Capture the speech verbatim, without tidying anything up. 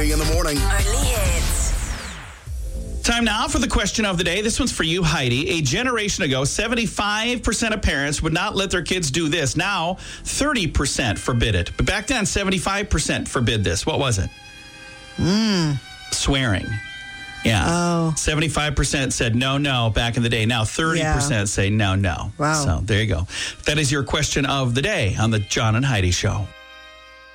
Heidi in the morning. Only hits. Time now for the question of the day. This one's for you, Heidi. A generation ago, seventy-five percent of parents would not let their kids do this. Now, thirty percent forbid it. But back then, seventy-five percent forbid this. What was it? Mm. Swearing. Yeah. Oh. seventy-five percent said no, no back in the day. Now thirty percent Yeah. say no, no. Wow. So there you go. That is your question of the day on the John and Heidi Show.